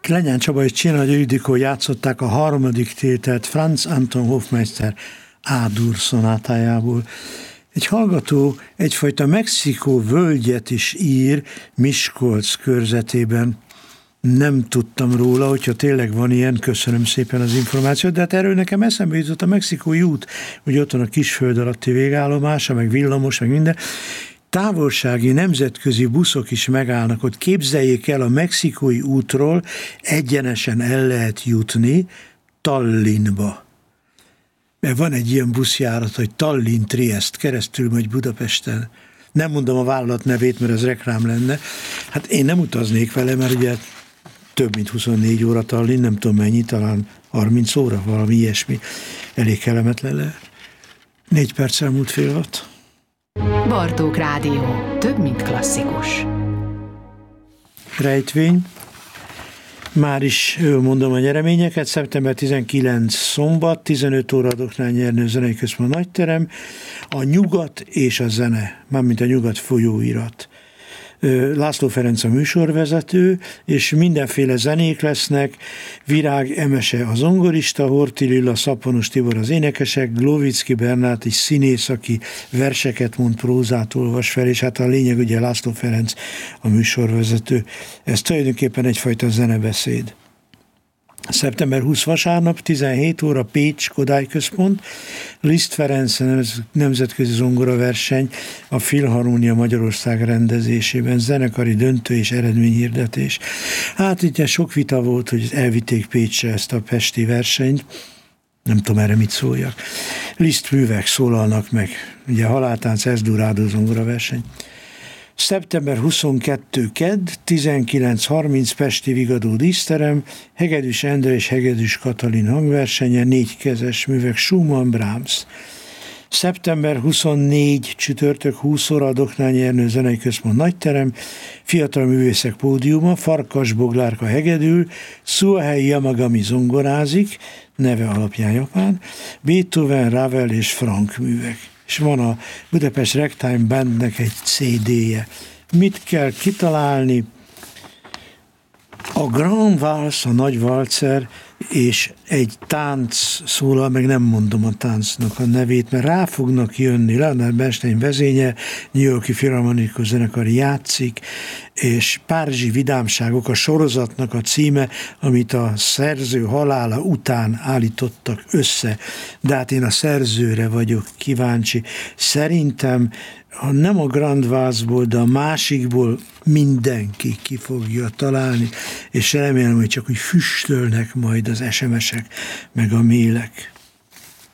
Lenyán Csaba és Csinnagy Ildikó játszották a harmadik tételt Franz Anton Hofmeister A-dur szonátájából. Egy hallgató egyfajta Mexikó völgyet is ír Miskolc körzetében. Nem tudtam róla, hogyha tényleg van ilyen, köszönöm szépen az információt, de hát erről nekem eszembe jutott a Mexikói út, hogy ott van a Kisföld alatti végállomása, meg villamos, meg minden. Távolsági nemzetközi buszok is megállnak ott. Képzeljék el, a Mexikói útról egyenesen el lehet jutni Tallinnba. Mert van egy ilyen buszjárat, hogy Tallinn-Triest keresztül megy Budapesten. Nem mondom a vállalat nevét, mert ez reklám lenne. Hát én nem utaznék vele, mert ugye több mint 24 óra Tallinn, nem tudom mennyi, talán 30 óra, valami ilyesmi. Elég kellemetlen lehet. 4 perc elmúlt 5:30. Bartók Rádió. Több, mint klasszikus. Rejtvény. Már is mondom a nyereményeket. Szeptember 19 szombat, 15 óra Doknál Nyernő Zenei Központ Nagyterem. A Nyugat és a zene, mármint a Nyugat folyóirat. László Ferenc a műsorvezető, és mindenféle zenék lesznek. Virág Emese a zongorista, Horthy Lilla, Szappanos Tibor az énekesek, Glowicki Bernát is színész, aki verseket mond, prózát olvas fel, és hát a lényeg ugye László Ferenc a műsorvezető. Ez tulajdonképpen egyfajta zenebeszéd. Szeptember 20 vasárnap, 17 óra Pécs Kodály Központ, Liszt Ferenc nemzetközi zongoraverseny a Filharmónia Magyarország rendezésében, zenekari döntő és eredményhirdetés. Hát itt sok vita volt, hogy elvitték Pécsre ezt a pesti versenyt, nem tudom erre mit szóljak. Liszt művek szólalnak meg, ugye Haláltánc, Eldorado zongoraverseny. Szeptember 22 kedd, 19:30 Pesti Vigadó díszterem, Hegedűs Endre és Hegedűs Katalin hangversenye, 4 kezes művek, Schumann, Brahms. Szeptember 24 csütörtök 20 óra Doknál Nyernő Zenei Központ Nagyterem, Fiatal Művészek Pódiuma, Farkas Boglárka hegedül, Suahei Yamagami zongorázik, neve alapján japán, Beethoven, Ravel és Frank művek. És van a Budapest Ragtime Bandnek egy CD-je. Mit kell kitalálni? A Grand Vals, a nagy valcer, és egy tánc szólal, meg nem mondom a táncnak a nevét, mert rá fognak jönni. Leonard Bernstein vezénye, New York-i Filharmonikus zenekar játszik, és Párizsi vidámságok a sorozatnak a címe, amit a szerző halála után állítottak össze. De hát én a szerzőre vagyok kíváncsi. Szerintem nem a Grand Valsból, de a másikból mindenki ki fogja találni, és remélem, hogy csak úgy füstölnek majd az SMS-ek, meg a mailek.